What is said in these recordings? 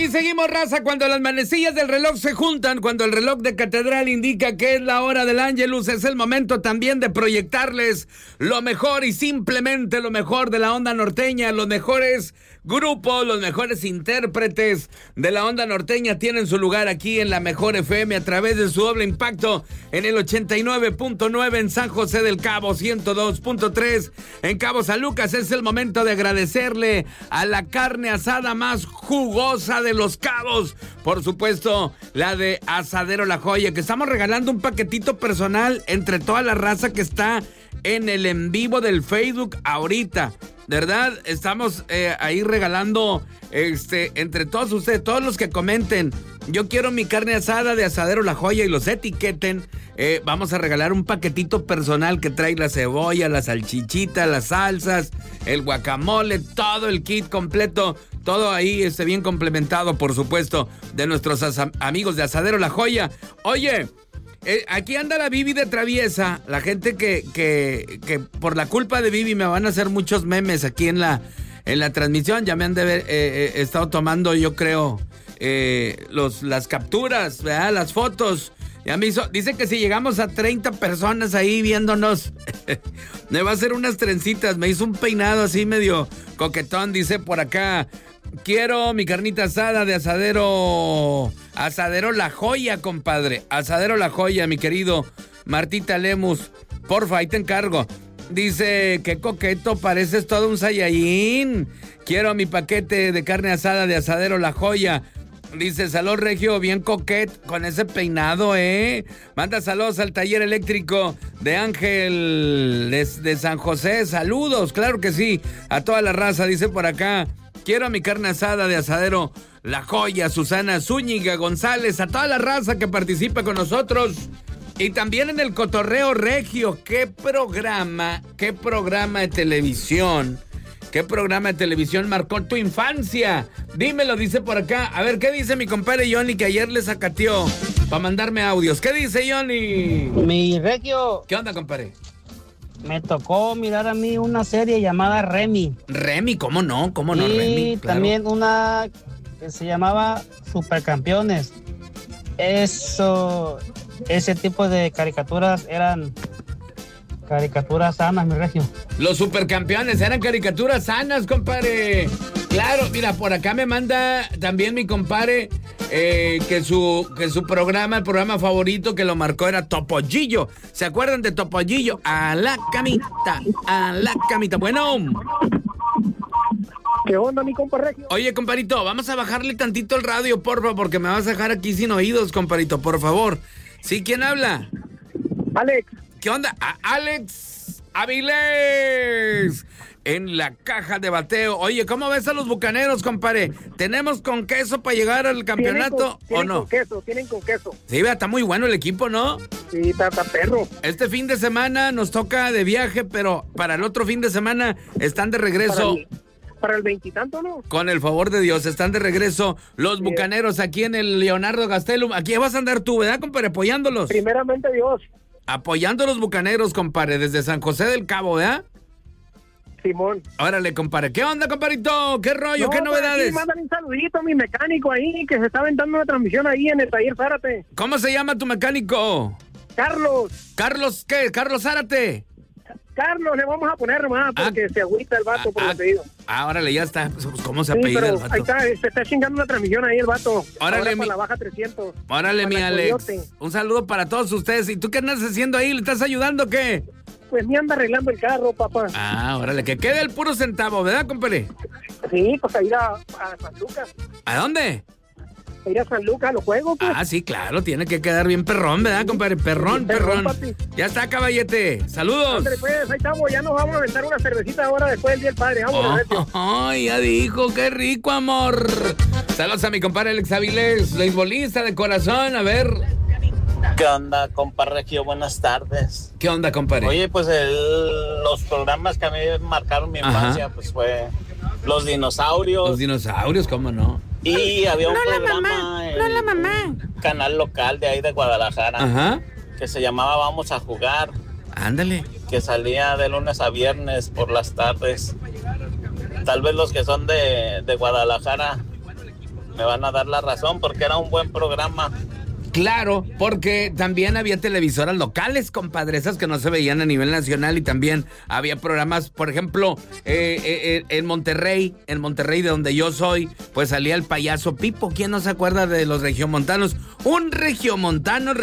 Y seguimos, raza, cuando las manecillas del reloj se juntan, cuando el reloj de catedral indica que es la hora del Ángelus, es el momento también de proyectarles lo mejor y simplemente lo mejor de la onda norteña. Los mejores grupos, los mejores intérpretes de la onda norteña tienen su lugar aquí en la Mejor FM a través de su doble impacto en el 89.9 en San José del Cabo, 102.3 en Cabo San Lucas. Es el momento de agradecerle a la carne asada más jugosa de Los Cabos, por supuesto, la de Asadero La Joya, que estamos regalando un paquetito personal entre toda la raza que está en el en vivo del Facebook ahorita. De verdad, estamos ahí regalando entre todos ustedes, todos los que comenten, yo quiero mi carne asada de Asadero La Joya y los etiqueten. Vamos a regalar un paquetito personal que trae la cebolla, la salchichita, las salsas, el guacamole, todo el kit completo, todo ahí bien complementado, por supuesto, de nuestros amigos de Asadero La Joya. Oye, aquí anda la Vivi de traviesa, la gente que por la culpa de Vivi me van a hacer muchos memes aquí en la transmisión. Ya me han de haber estado tomando, yo creo, las capturas, ¿verdad? Las fotos. Ya me dice que si llegamos a 30 personas ahí viéndonos, me va a hacer unas trencitas. Me hizo un peinado así medio coquetón, dice por acá. Quiero mi carnita asada de Asadero La Joya, compadre. Asadero La Joya, mi querido Martita Lemus. Porfa, ahí te encargo. Dice, qué coqueto, pareces todo un Saiyajin. Quiero mi paquete de carne asada de Asadero La Joya. Dice, salud Regio, bien coquet con ese peinado, Manda saludos al taller eléctrico de Ángel de San José. Saludos, claro que sí, a toda la raza. Dice por acá, quiero mi carne asada de Asadero La Joya. Susana Zúñiga González, a toda la raza que participa con nosotros. Y también en el Cotorreo Regio. ¿Qué programa de televisión? ¿Qué programa de televisión marcó tu infancia? Dímelo, dice por acá. A ver, ¿qué dice mi compadre Johnny, que ayer le sacateó para mandarme audios? ¿Qué dice Johnny? Mi Regio. ¿Qué onda, compadre? Me tocó mirar a mí una serie llamada Remy. Remy, ¿cómo no? ¿Cómo no, y Remy? Claro. También una que se llamaba Supercampeones. Ese tipo de caricaturas eran caricaturas sanas, mi Regio. Los Supercampeones eran caricaturas sanas, compadre. Claro, mira, por acá me manda también mi compadre que su programa, el programa favorito que lo marcó era Topollillo. ¿Se acuerdan de Topollillo? A la camita. Bueno. ¿Qué onda, mi compa Regio? Oye, compadrito, vamos a bajarle tantito el radio, porfa, porque me vas a dejar aquí sin oídos, compadrito, por favor. ¿Sí? ¿Quién habla? Alex. ¿Qué onda? Alex Avilés en la caja de bateo. Oye, ¿cómo ves a los Bucaneros, compadre? ¿Tenemos con queso para llegar al campeonato o no? Tienen con queso. Sí, está muy bueno el equipo, ¿no? Sí, está perro. Este fin de semana nos toca de viaje, pero para el otro fin de semana están de regreso. Para el veintitanto, ¿no? Con el favor de Dios, están de regreso los Bucaneros aquí en el Leonardo Gastelum. Aquí vas a andar tú, ¿verdad, compadre? Apoyándolos. Primeramente Dios. Apoyando a los Bucaneros, compadre, desde San José del Cabo, ¿verdad? Simón. Órale, compadre. ¿Qué onda, compadrito? ¿Qué rollo? ¿Qué novedades? Sí, mándale un saludito a mi mecánico ahí, que se está aventando una transmisión ahí en el taller Zárate. ¿Cómo se llama tu mecánico? Carlos. ¿Carlos qué? ¿Carlos Zárate? Carlos, le vamos a poner más porque se agüita el vato por el apellido. Órale, ya está. ¿Cómo se apellida el vato? Ahí está, se está chingando una transmisión ahí el vato. Órale, para la baja 300. Órale, mi Alex. Coyote. Un saludo para todos ustedes. ¿Y tú qué andas haciendo ahí? ¿Le estás ayudando o qué? Pues me anda arreglando el carro, papá. Órale, que quede el puro centavo, ¿verdad, compadre? Sí, pues a ir a San Lucas. ¿A dónde? A ir a San Lucas a los juegos, pues. Sí, claro, tiene que quedar bien perrón, ¿verdad, compadre? Perrón. Papi. Ya está, caballete. Saludos. André, pues, ahí estamos, ya nos vamos a aventar una cervecita ahora después del Día del Padre. Vamos, ya dijo, qué rico, amor. Saludos a mi compadre Alex Avilés, beisbolista de corazón, a ver. ¿Qué onda, compa Regio? Buenas tardes. ¿Qué onda, compadre? Oye, pues los programas que a mí marcaron mi infancia, pues fue Los Dinosaurios. Los Dinosaurios, ¿cómo no? Y había un programa en canal local de ahí de Guadalajara que se llamaba Vamos a Jugar. Ándale. Que salía de lunes a viernes por las tardes. Tal vez los que son de Guadalajara me van a dar la razón porque era un buen programa. Claro, porque también había televisoras locales, compadre, esas que no se veían a nivel nacional, y también había programas, por ejemplo, en Monterrey, de donde yo soy, pues salía el payaso Pipo. ¿Quién no se acuerda de los regiomontanos? Un regiomontano,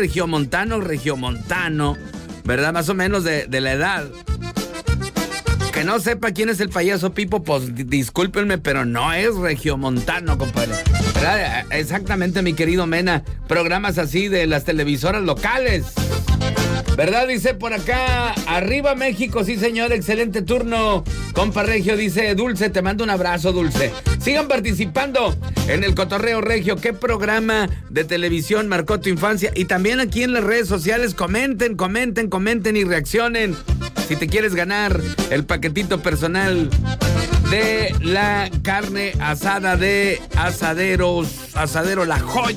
¿verdad? Más o menos de la edad. Que no sepa quién es el payaso Pipo, pues discúlpenme, pero no es regiomontano, compadre. ¿Verdad? Exactamente, mi querido Mena. Programas así de las televisoras locales. ¿Verdad? Dice por acá, arriba México, sí señor, excelente turno. Compa Regio, dice Dulce, te mando un abrazo, Dulce. Sigan participando en el Cotorreo Regio. ¿Qué programa de televisión marcó tu infancia? Y también aquí en las redes sociales, comenten y reaccionen. Si te quieres ganar el paquetito personal de la carne asada de Asadero La Joya.